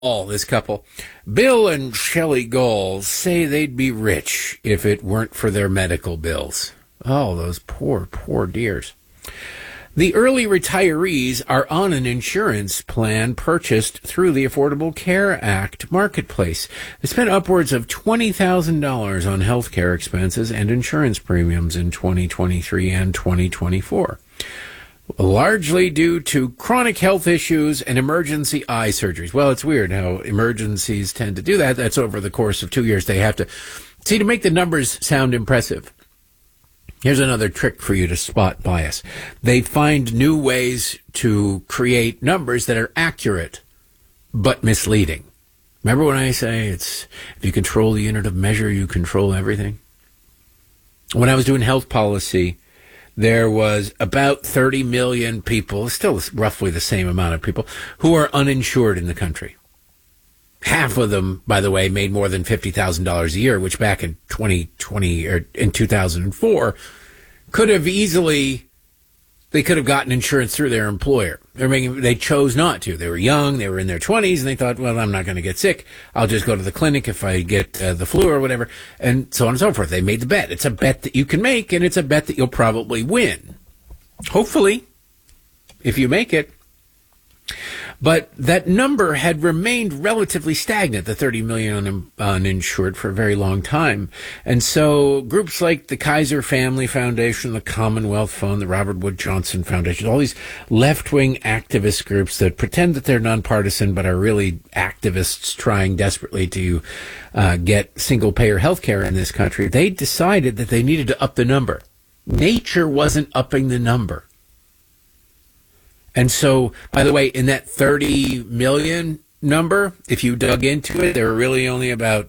this couple, Bill and Shelley Gall, say they'd be rich if it weren't for their medical bills. Oh, those poor, poor dears. The early retirees are on an insurance plan purchased through the Affordable Care Act marketplace. They spent upwards of $20,000 on health care expenses and insurance premiums in 2023 and 2024. Largely due to chronic health issues and emergency eye surgeries. Well, it's weird how emergencies tend to do that. That's over the course of 2 years. They have to, see, to make the numbers sound impressive. Here's another trick for you to spot bias. They find new ways to create numbers that are accurate, but misleading. Remember when I say it's, if you control the unit of measure, you control everything? When I was doing health policy, there was about 30 million people, still roughly the same amount of people, who are uninsured in the country. Half of them, by the way, made more than $50,000 a year, which back in 2020 or in 2004 could have easily, they could have gotten insurance through their employer. They chose not to. They were young, they were in their 20s, and they thought, well, I'm not going to get sick. I'll just go to the clinic if I get the flu or whatever, and so on and so forth. They made the bet. It's a bet that you can make, and it's a bet that you'll probably win. Hopefully, if you make it. But that number had remained relatively stagnant, the 30 million uninsured, for a very long time. And so groups like the Kaiser Family Foundation, the Commonwealth Fund, the Robert Wood Johnson Foundation, all these left-wing activist groups that pretend that they're nonpartisan but are really activists trying desperately to get single-payer health care in this country, they decided that they needed to up the number. Nature wasn't upping the number. And so, by the way, in that 30 million number, if you dug into it, there were really only about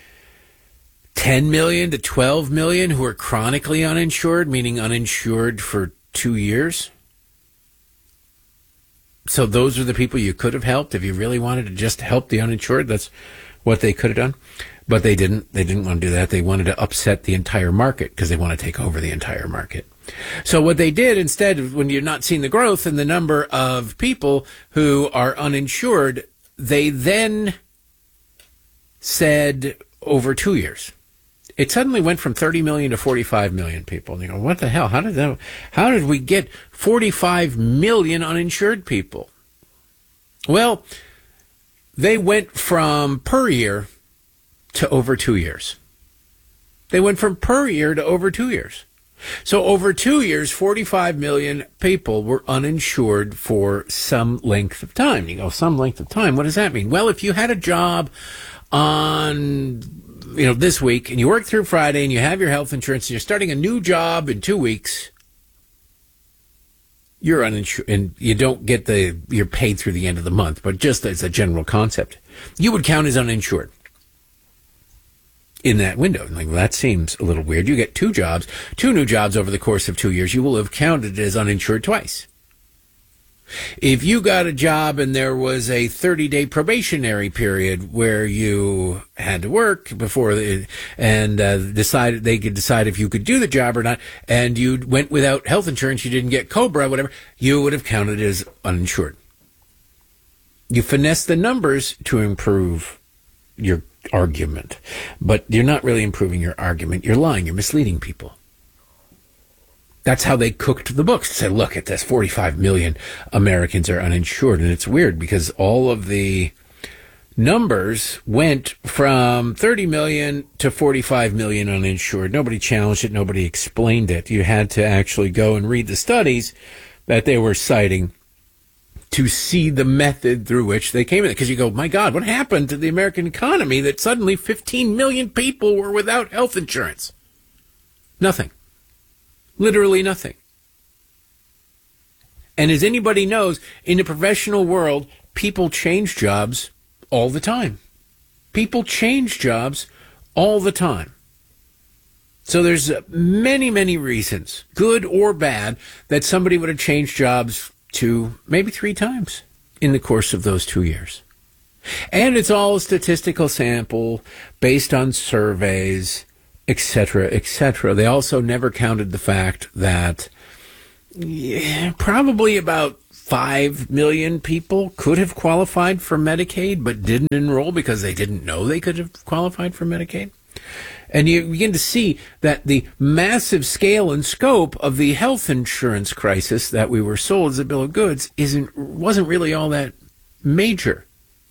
10 million to 12 million who are chronically uninsured, meaning uninsured for 2 years. So those are the people you could have helped if you really wanted to just help the uninsured. That's what they could have done. But they didn't. They didn't want to do that. They wanted to upset the entire market because they want to take over the entire market. So what they did instead, when you're not seeing the growth in the number of people who are uninsured, they then said over 2 years. It suddenly went from 30 million to 45 million people. And you go, what the hell? How did we get 45 million uninsured people? Well, they went from per year to over 2 years. They went from per year to over 2 years. So over 2 years, 45 million people were uninsured for some length of time. You go, some length of time? What does that mean? Well, if you had a job on, this week, and you work through Friday, and you have your health insurance, and you're starting a new job in 2 weeks, you're uninsured, and you don't get you're paid through the end of the month, but just as a general concept, you would count as uninsured in that window. Like, well, that seems a little weird. You get two new jobs over the course of 2 years, you will have counted as uninsured twice. If you got a job and there was a 30-day probationary period where you had to work before they could decide if you could do the job or not, and you went without health insurance, you didn't get COBRA, whatever, you would have counted as uninsured. You finesse the numbers to improve your argument, but you're not really improving your argument. You're lying. You're misleading people. That's how they cooked the books. Say, look at this, 45 million Americans are uninsured. And it's weird because all of the numbers went from 30 million to 45 million uninsured. Nobody challenged it. Nobody explained it. You had to actually go and read the studies that they were citing to see the method through which they came in. Because you go, my God, what happened to the American economy that suddenly 15 million people were without health insurance? Nothing. Literally nothing. And as anybody knows, in the professional world, people change jobs all the time. People change jobs all the time. So there's many, many reasons, good or bad, that somebody would have changed jobs 2, maybe 3 times in the course of those 2 years. And it's all a statistical sample based on surveys, etc., etc. They also never counted the fact that probably about 5 million people could have qualified for Medicaid but didn't enroll because they didn't know they could have qualified for Medicaid. And you begin to see that the massive scale and scope of the health insurance crisis that we were sold as a bill of goods wasn't really all that major.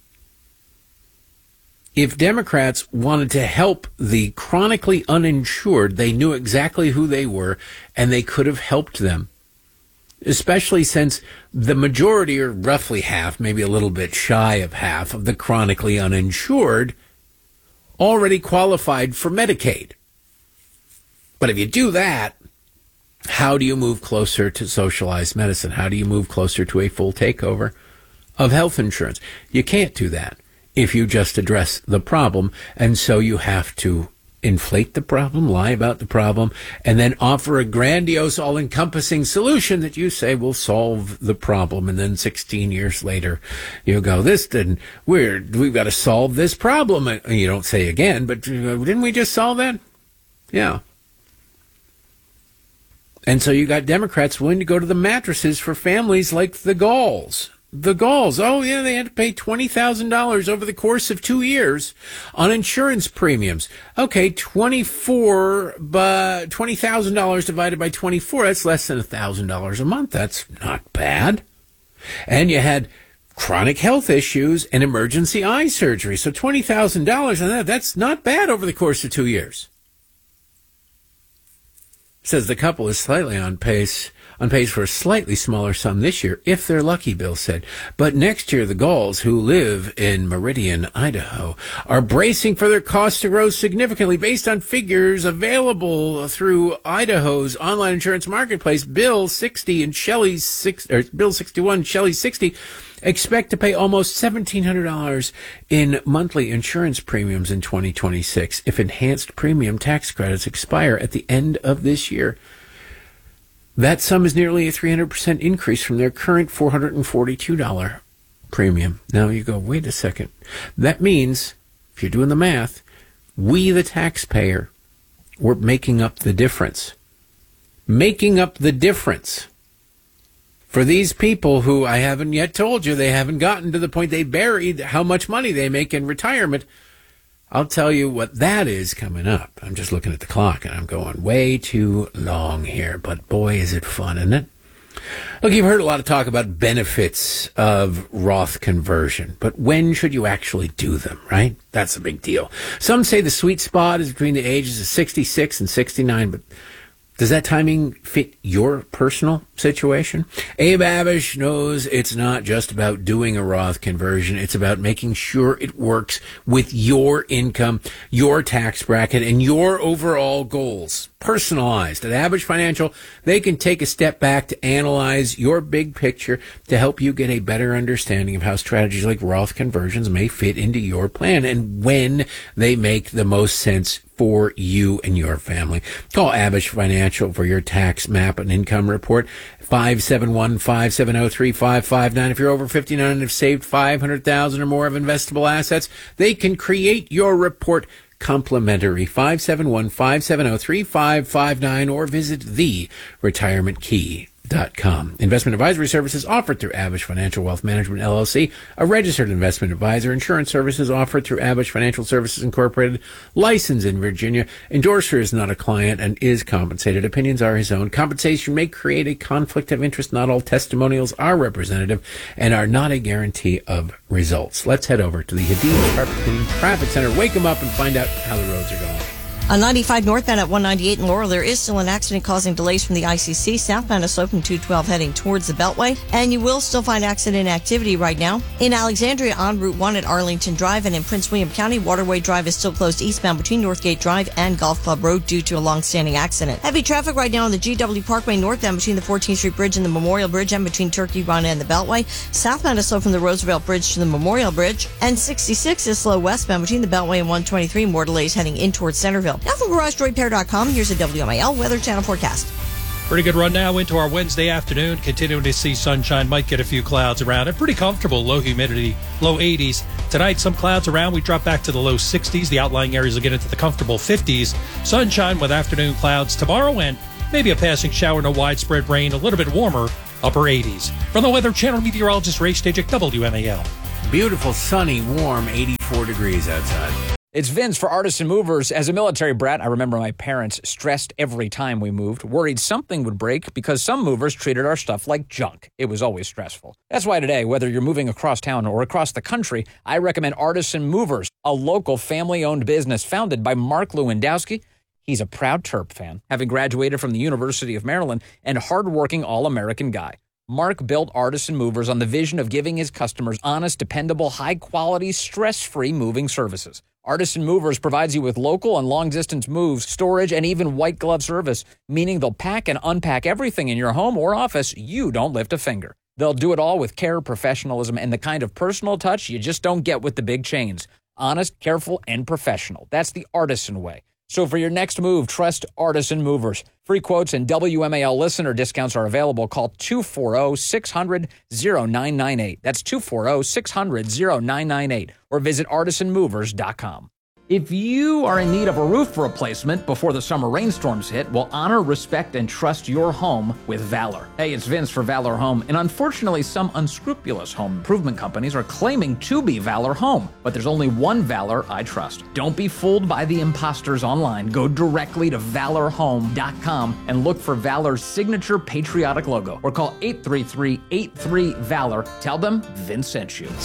If Democrats wanted to help the chronically uninsured, they knew exactly who they were, and they could have helped them. Especially since the majority, or roughly half, maybe a little bit shy of half, of the chronically uninsured already qualified for Medicaid. But if you do that, how do you move closer to socialized medicine? How do you move closer to a full takeover of health insurance? You can't do that if you just address the problem, and so you have to inflate the problem, lie about the problem, and then offer a grandiose, all-encompassing solution that you say will solve the problem. And then 16 years later, you go, we've got to solve this problem. And you don't say again, but didn't we just solve that? Yeah. And so you got Democrats willing to go to the mattresses for families like the Galls. The Galls, oh yeah, they had to pay $20,000 over the course of 2 years on insurance premiums. Okay, $20,000 divided by 24, that's less than $1,000 a month. That's not bad. And you had chronic health issues and emergency eye surgery. So $20,000 on that's not bad over the course of 2 years. Says the couple is slightly on pace for a slightly smaller sum this year, if they're lucky, Bill said. But next year, the Galls, who live in Meridian, Idaho, are bracing for their costs to grow significantly based on figures available through Idaho's online insurance marketplace. Bill 60 and Shelley 6, or Bill 61, Shelley 60, expect to pay almost $1,700 in monthly insurance premiums in 2026 if enhanced premium tax credits expire at the end of this year. That sum is nearly a 300% increase from their current $442 premium. Now you go, wait a second. That means, if you're doing the math, we, the taxpayer, we're making up the difference. Making up the difference for these people who I haven't yet told you, they haven't gotten to the point they buried how much money they make in retirement. I'll tell you what that is coming up. I'm just looking at the clock and I'm going way too long here, but boy, is it fun, isn't it? Look, you've heard a lot of talk about benefits of Roth conversion, but when should you actually do them, right? That's a big deal. Some say the sweet spot is between the ages of 66 and 69, but does that timing fit your personal situation? Abe Abish knows it's not just about doing a Roth conversion. It's about making sure it works with your income, your tax bracket, and your overall goals. Personalized. At Abish Financial, they can take a step back to analyze your big picture to help you get a better understanding of how strategies like Roth conversions may fit into your plan and when they make the most sense for you and your family. Call Abish Financial for your tax map and income report. 571-570-3559. If you're over 59 and have saved $500,000 or more of investable assets, they can create your report complimentary. 571-570-3559 or visit theretirementkey.com. Investment advisory services offered through Abish Financial Wealth Management, LLC, a registered investment advisor. Insurance services offered through Abish Financial Services Incorporated, licensed in Virginia. Endorser is not a client and is compensated. Opinions are his own. Compensation may create a conflict of interest. Not all testimonials are representative and are not a guarantee of results. Let's head over to the Hadid Carpet Cleaning Traffic Center. Wake them up and find out how the roads are going. On 95 northbound at 198 in Laurel, there is still an accident causing delays from the ICC. Southbound is slow from 212 heading towards the Beltway. And you will still find accident activity right now. In Alexandria on Route 1 at Arlington Drive and in Prince William County, Waterway Drive is still closed eastbound between Northgate Drive and Golf Club Road due to a long-standing accident. Heavy traffic right now on the GW Parkway northbound between the 14th Street Bridge and the Memorial Bridge and between Turkey Run and the Beltway. Southbound is slow from the Roosevelt Bridge to the Memorial Bridge. And 66 is slow westbound between the Beltway and 123. More delays heading in towards Centerville. Now from GarageDroidRepair.com, here's a WMIL Weather Channel forecast. Pretty good run now into our Wednesday afternoon. Continuing to see sunshine, might get a few clouds around. And pretty comfortable, low humidity, low 80s. Tonight, some clouds around. We drop back to the low 60s. The outlying areas will get into the comfortable 50s. Sunshine with afternoon clouds tomorrow and maybe a passing shower, no widespread rain. A little bit warmer upper 80s. From the Weather Channel meteorologist Ray Stage at WMAL. Beautiful, sunny, warm, 84 degrees outside. It's Vince for Artisan Movers. As a military brat, I remember my parents stressed every time we moved, worried something would break because some movers treated our stuff like junk. It was always stressful. That's why today, whether you're moving across town or across the country, I recommend Artisan Movers, a local family-owned business founded by Mark Lewandowski. He's a proud Terp fan, having graduated from the University of Maryland and hardworking all-American guy. Mark built Artisan Movers on the vision of giving his customers honest, dependable, high-quality, stress-free moving services. Artisan Movers provides you with local and long-distance moves, storage, and even white glove service, meaning they'll pack and unpack everything in your home or office. You don't lift a finger. They'll do it all with care, professionalism, and the kind of personal touch you just don't get with the big chains. Honest, careful, and professional. That's the Artisan way. So for your next move, trust Artisan Movers. Free quotes and WMAL listener discounts are available. Call 240-600-0998. That's 240-600-0998. Or visit artisanmovers.com. If you are in need of a roof replacement before the summer rainstorms hit, well, honor, respect, and trust your home with Valor. Hey, it's Vince for Valor Home, and unfortunately, some unscrupulous home improvement companies are claiming to be Valor Home, but there's only one Valor I trust. Don't be fooled by the imposters online. Go directly to valorhome.com and look for Valor's signature patriotic logo, or call 833-83-VALOR. Tell them Vince sent you.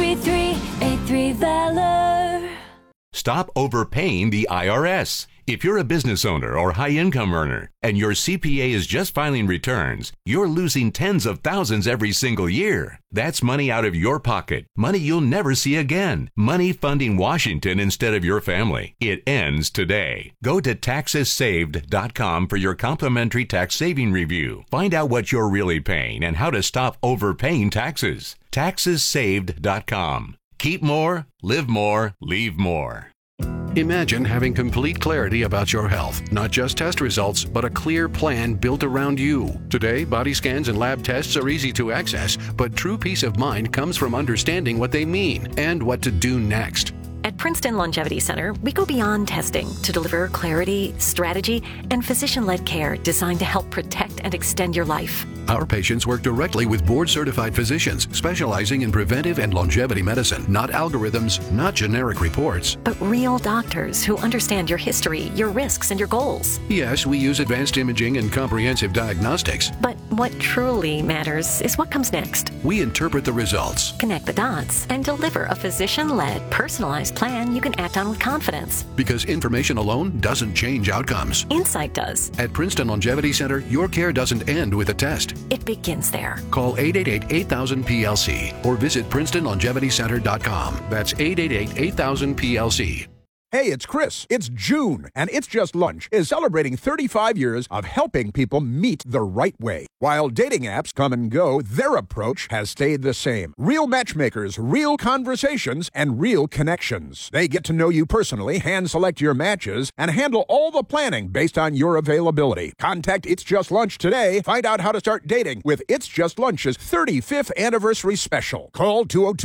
833-83-VALOR. Stop overpaying the IRS. If you're a business owner or high-income earner and your CPA is just filing returns, you're losing tens of thousands every single year. That's money out of your pocket, money you'll never see again, money funding Washington instead of your family. It ends today. Go to taxessaved.com for your complimentary tax saving review. Find out what you're really paying and how to stop overpaying taxes. Taxessaved.com. Keep more, live more, leave more. Imagine having complete clarity about your health, not just test results, but a clear plan built around you. Today, body scans and lab tests are easy to access, but true peace of mind comes from understanding what they mean and what to do next. At Princeton Longevity Center, we go beyond testing to deliver clarity, strategy, and physician-led care designed to help protect and extend your life. Our patients work directly with board-certified physicians specializing in preventive and longevity medicine, not algorithms, not generic reports. But real doctors who understand your history, your risks, and your goals. Yes, we use advanced imaging and comprehensive diagnostics. But what truly matters is what comes next. We interpret the results, connect the dots, and deliver a physician-led, personalized plan you can act on with confidence. Because information alone doesn't change outcomes. Insight does. At Princeton Longevity Center, your care doesn't end with a test. It begins there. Call 888-8000-PLC or visit PrincetonLongevityCenter.com. That's 888-8000-PLC. Hey, it's Chris. It's June, and It's Just Lunch is celebrating 35 years of helping people meet the right way. While dating apps come and go, their approach has stayed the same. Real matchmakers, real conversations, and real connections. They get to know you personally, hand-select your matches, and handle all the planning based on your availability. Contact It's Just Lunch today. Find out how to start dating with It's Just Lunch's 35th anniversary special. Call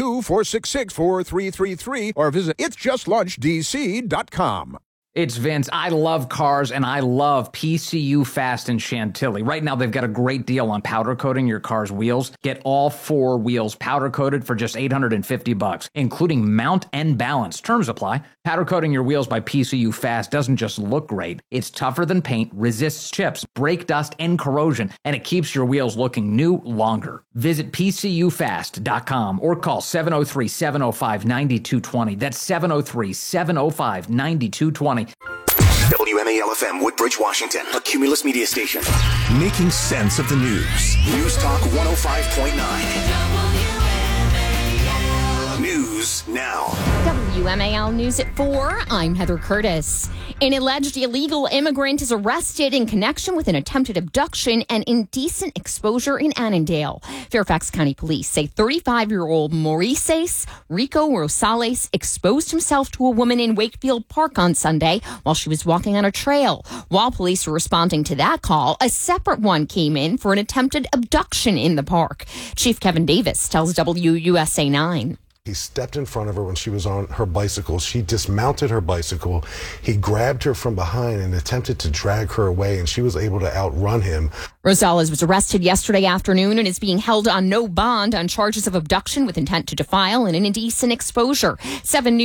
202-466-4333 or visit itsjustlunchdc.com. It's Vince. I love cars, and I love PCU Fast in Chantilly. Right now, they've got a great deal on powder coating your car's wheels. Get all 4 wheels powder coated for just $850, including mount and balance. Terms apply. Powder coating your wheels by PCU Fast doesn't just look great. It's tougher than paint, resists chips, brake dust, and corrosion, and it keeps your wheels looking new longer. Visit PCUfast.com or call 703-705-9220. That's 703-705-9220. WMAL-FM, Woodbridge, Washington, a Cumulus media station. Making sense of the news. News Talk 105.9. News now. WMAL News at 4. I'm Heather Curtis. An alleged illegal immigrant is arrested in connection with an attempted abduction and indecent exposure in Annandale. Fairfax County Police say 35-year-old Maurices Rico Rosales exposed himself to a woman in Wakefield Park on Sunday while she was walking on a trail. While police were responding to that call, a separate one came in for an attempted abduction in the park. Chief Kevin Davis tells WUSA 9. He stepped in front of her when she was on her bicycle. She dismounted her bicycle. He grabbed her from behind and attempted to drag her away, and she was able to outrun him. Rosales was arrested yesterday afternoon and is being held on no bond on charges of abduction with intent to defile and indecent exposure. 7 News